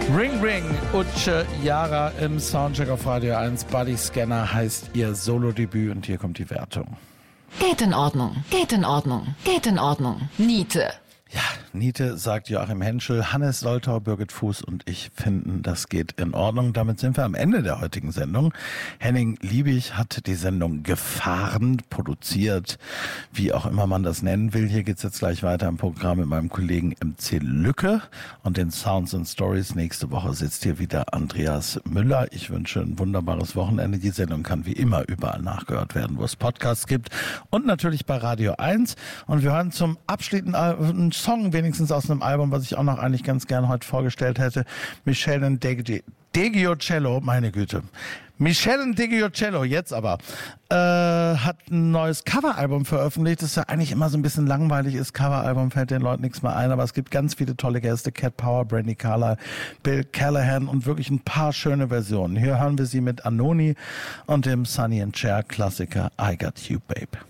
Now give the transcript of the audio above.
Ring Ring, Utsche Yara im Soundcheck auf Radio 1. Body Scanner heißt ihr Solo-Debüt und hier kommt die Wertung. Geht in Ordnung, geht in Ordnung, geht in Ordnung. Niete. Ja, Niete, sagt Joachim Henschel, Hannes Soltau, Birgit Fuß und ich finden, das geht in Ordnung. Damit sind wir am Ende der heutigen Sendung. Henning Liebig hat die Sendung gefahren, produziert, wie auch immer man das nennen will. Hier geht's jetzt gleich weiter im Programm mit meinem Kollegen MC Lücke und den Sounds and Stories. Nächste Woche sitzt hier wieder Andreas Müller. Ich wünsche ein wunderbares Wochenende. Die Sendung kann wie immer überall nachgehört werden, wo es Podcasts gibt und natürlich bei Radio 1. Und wir hören zum abschließenden Song wenigstens aus einem Album, was ich auch noch eigentlich ganz gern heute vorgestellt hätte. Michele Deggiocello, meine Güte. Michele Deggiocello, jetzt aber, hat ein neues Coveralbum veröffentlicht, das ja eigentlich immer so ein bisschen langweilig ist. Coveralbum fällt den Leuten nichts mehr ein, aber es gibt ganz viele tolle Gäste. Cat Power, Brandy Carlile, Bill Callahan und wirklich ein paar schöne Versionen. Hier hören wir sie mit Anoni und dem Sonny & Cher Klassiker I Got You, Babe.